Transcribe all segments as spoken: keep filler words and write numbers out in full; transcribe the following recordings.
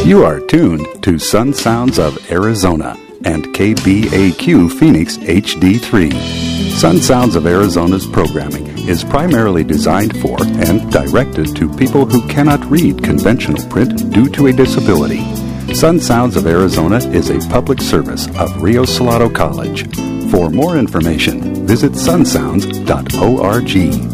You are tuned to Sun Sounds of Arizona and K B A Q Phoenix H D three. Sun Sounds of Arizona's programming is primarily designed for and directed to people who cannot read conventional print due to a disability. Sun Sounds of Arizona is a public service of Rio Salado College. For more information, visit sun sounds dot org.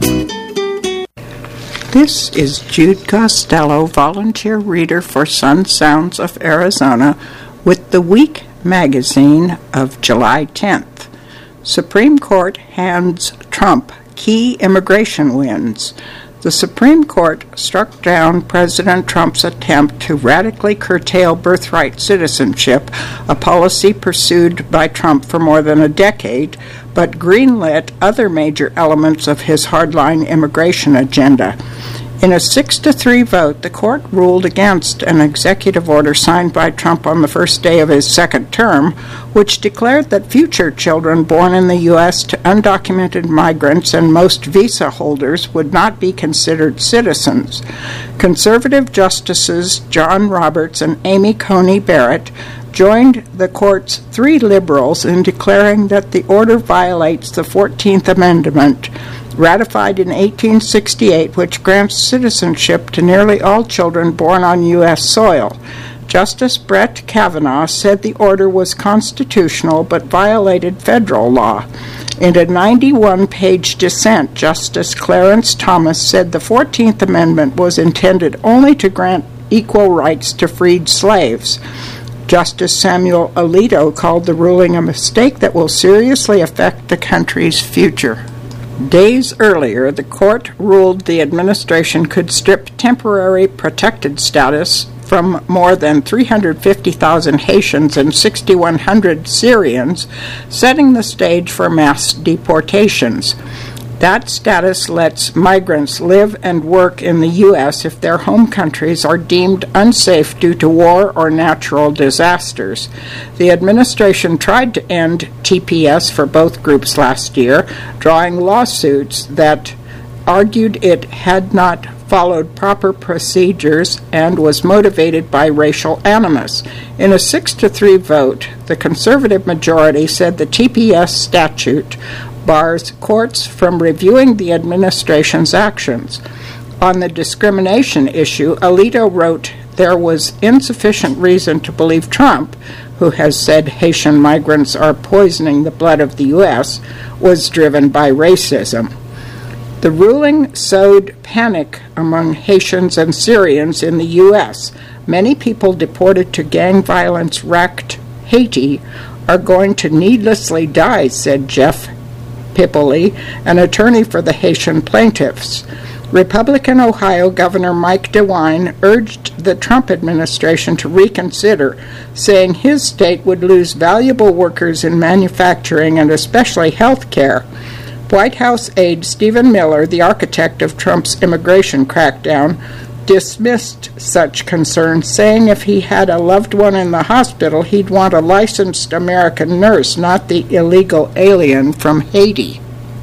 This is Jude Costello, volunteer reader for Sun Sounds of Arizona, with the Week magazine of July tenth. Supreme Court hands Trump key immigration wins. The Supreme Court struck down President Trump's attempt to radically curtail birthright citizenship, a policy pursued by Trump for more than a decade, but greenlit other major elements of his hardline immigration agenda. In a six to three vote, the court ruled against an executive order signed by Trump on the first day of his second term, which declared that future children born in the U S to undocumented migrants and most visa holders would not be considered citizens. Conservative Justices John Roberts and Amy Coney Barrett joined the court's three liberals in declaring that the order violates the fourteenth Amendment, ratified in eighteen sixty-eight, which grants citizenship to nearly all children born on U S soil. Justice Brett Kavanaugh said the order was constitutional but violated federal law. In a ninety-one page dissent, Justice Clarence Thomas said the fourteenth Amendment was intended only to grant equal rights to freed slaves. Justice Samuel Alito called the ruling a mistake that will seriously affect the country's future. Days earlier, the court ruled the administration could strip temporary protected status from more than three hundred fifty thousand Haitians and six thousand one hundred Syrians, setting the stage for mass deportations. That status lets migrants live and work in the U S if their home countries are deemed unsafe due to war or natural disasters. The administration tried to end T P S for both groups last year, drawing lawsuits that argued it had not followed proper procedures and was motivated by racial animus. In a six to three vote, the conservative majority said the T P S statute bars courts from reviewing the administration's actions. On the discrimination issue, Alito wrote there was insufficient reason to believe Trump, who has said Haitian migrants are poisoning the blood of the U S, was driven by racism. The ruling sowed panic among Haitians and Syrians in the U S. Many people deported to gang violence-wracked Haiti are going to needlessly die, said Jeff Pipoli, an attorney for the Haitian plaintiffs. Republican Ohio Governor Mike DeWine urged the Trump administration to reconsider, saying his state would lose valuable workers in manufacturing and especially health care. White House aide Stephen Miller, the architect of Trump's immigration crackdown, dismissed such concerns, saying if he had a loved one in the hospital, he'd want a licensed American nurse, not the illegal alien from Haiti.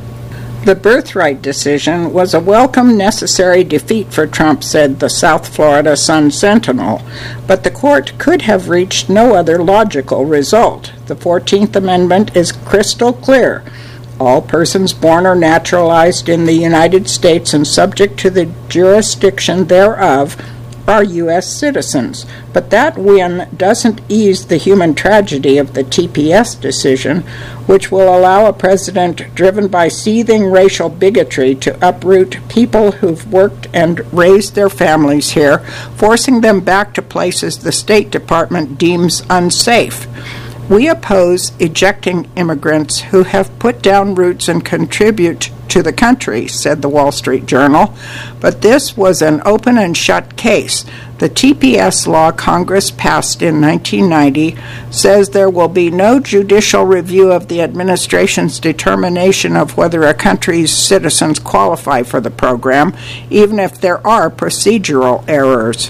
The birthright decision was a welcome, necessary defeat for Trump, said the South Florida Sun-Sentinel, but the court could have reached no other logical result. The fourteenth Amendment is crystal clear. All persons born or naturalized in the United States and subject to the jurisdiction thereof are U S citizens. But that win doesn't ease the human tragedy of the T P S decision, which will allow a president driven by seething racial bigotry to uproot people who've worked and raised their families here, forcing them back to places the State Department deems unsafe. We oppose ejecting immigrants who have put down roots and contribute to the country, said the Wall Street Journal. But this was an open and shut case. The T P S law Congress passed in nineteen ninety says there will be no judicial review of the administration's determination of whether a country's citizens qualify for the program, even if there are procedural errors.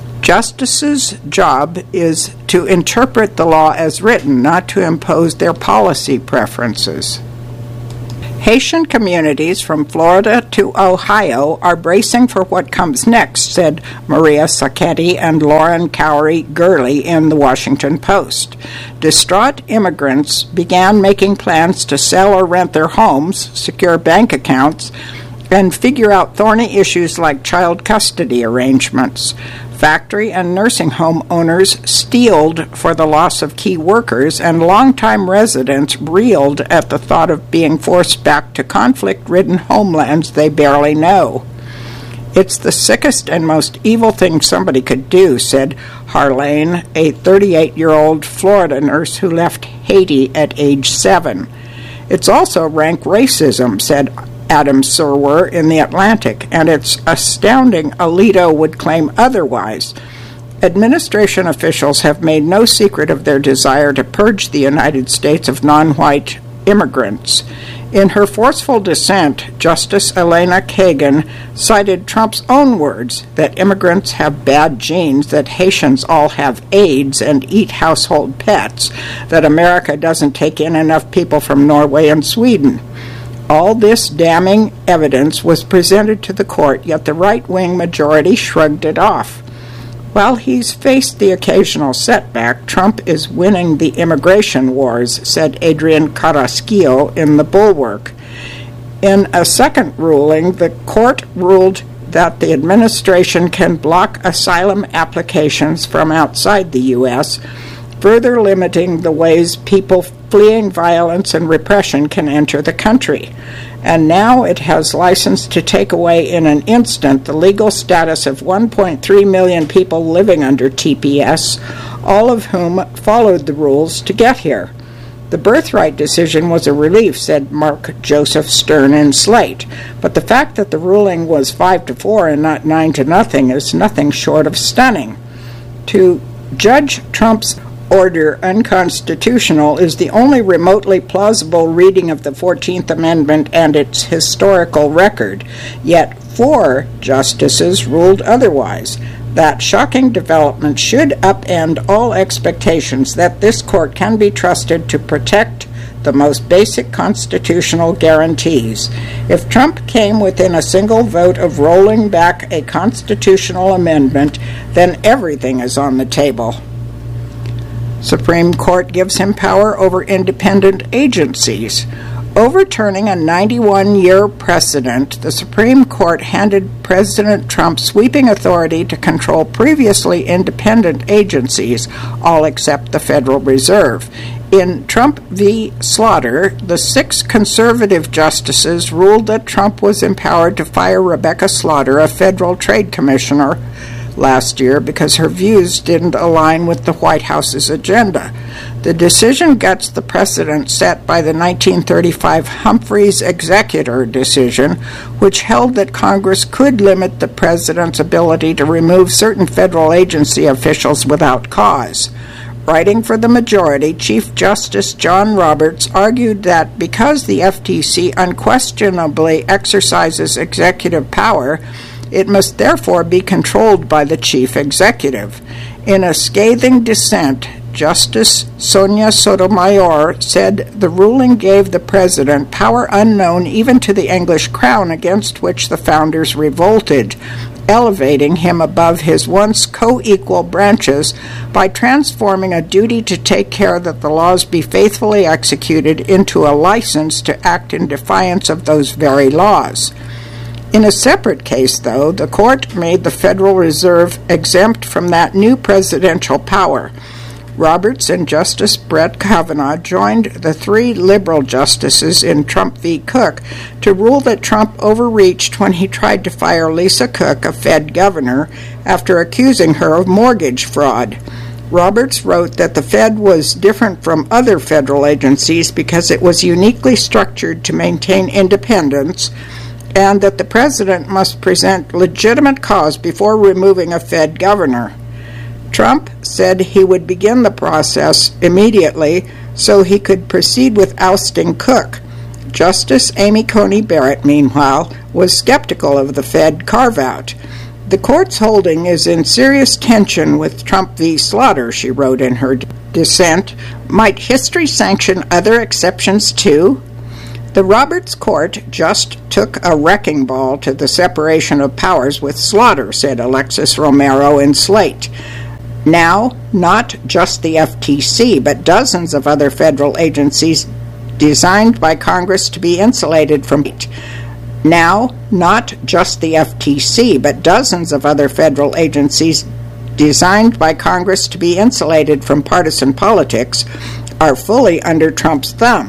Justices' job is to interpret the law as written, not to impose their policy preferences. Haitian communities from Florida to Ohio are bracing for what comes next, said Maria Sacchetti and Lauren Cowrie-Gurley in the Washington Post. Distraught immigrants began making plans to sell or rent their homes, secure bank accounts, and figure out thorny issues like child custody arrangements. Factory and nursing home owners steeled for the loss of key workers, and longtime residents reeled at the thought of being forced back to conflict-ridden homelands they barely know. "It's the sickest and most evil thing somebody could do," said Harlane, a thirty-eight-year-old Florida nurse who left Haiti at age seven. "It's also rank racism," said Adam Serwer in The Atlantic, and it's astounding Alito would claim otherwise. Administration officials have made no secret of their desire to purge the United States of non-white immigrants. In her forceful dissent, Justice Elena Kagan cited Trump's own words that immigrants have bad genes, that Haitians all have AIDS and eat household pets, that America doesn't take in enough people from Norway and Sweden. All this damning evidence was presented to the court, yet the right-wing majority shrugged it off. While he's faced the occasional setback, Trump is winning the immigration wars, said Adrian Carrasquillo in The Bulwark. In a second ruling, the court ruled that the administration can block asylum applications from outside the U S, further limiting the ways people fleeing violence and repression can enter the country. And now it has license to take away in an instant the legal status of one point three million people living under T P S, all of whom followed the rules to get here. The birthright decision was a relief, said Mark Joseph Stern in Slate, but the fact that the ruling was five to four and not nine to nothing is nothing short of stunning. To judge Trump's order unconstitutional is the only remotely plausible reading of the fourteenth Amendment and its historical record, yet four justices ruled otherwise. That shocking development should upend all expectations that this court can be trusted to protect the most basic constitutional guarantees. If Trump came within a single vote of rolling back a constitutional amendment, then everything is on the table. Supreme Court gives him power over independent agencies. Overturning a ninety-one-year precedent, the Supreme Court handed President Trump sweeping authority to control previously independent agencies, all except the Federal Reserve. In Trump v. Slaughter, the six conservative justices ruled that Trump was empowered to fire Rebecca Slaughter, a federal trade commissioner, last year because her views didn't align with the White House's agenda. The decision guts the precedent set by the nineteen thirty-five Humphreys Executor decision, which held that Congress could limit the president's ability to remove certain federal agency officials without cause. Writing for the majority, Chief Justice John Roberts argued that because the F T C unquestionably exercises executive power, it must therefore be controlled by the chief executive. In a scathing dissent, Justice Sonia Sotomayor said the ruling gave the president power unknown even to the English crown against which the founders revolted, elevating him above his once co-equal branches by transforming a duty to take care that the laws be faithfully executed into a license to act in defiance of those very laws. In a separate case, though, the court made the Federal Reserve exempt from that new presidential power. Roberts and Justice Brett Kavanaugh joined the three liberal justices in Trump v. Cook to rule that Trump overreached when he tried to fire Lisa Cook, a Fed governor, after accusing her of mortgage fraud. Roberts wrote that the Fed was different from other federal agencies because it was uniquely structured to maintain independence, and that the president must present legitimate cause before removing a Fed governor. Trump said he would begin the process immediately so he could proceed with ousting Cook. Justice Amy Coney Barrett, meanwhile, was skeptical of the Fed carve-out. The court's holding is in serious tension with Trump v. Slaughter, she wrote in her dissent. Might history sanction other exceptions too? The Roberts Court just took a wrecking ball to the separation of powers with Slaughter, said Alexis Romero in Slate. Now, not just the F T C, but dozens of other federal agencies designed by Congress to be insulated from Now, not just the F T C, but dozens of other federal agencies designed by Congress to be insulated from partisan politics are fully under Trump's thumb.